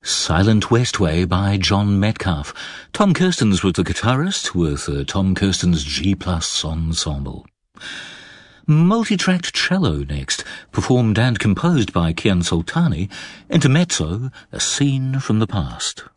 Silent Westway by John Metcalfe. Tom Kirstens was the guitarist with Tom Kirstens G+ Ensemble. Multi-tracked cello next, performed and composed by Kian Soltani. Intermezzo, A Scene from the Past.